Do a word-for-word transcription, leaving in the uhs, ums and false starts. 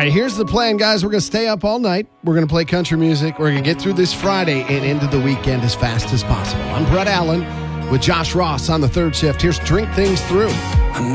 right, here's the plan, guys. We're going to stay up all night. We're going to play country music. We're going to get through this Friday and into the weekend as fast as possible. I'm Brett Allen with Josh Ross on the third shift. Here's Drink Things Through.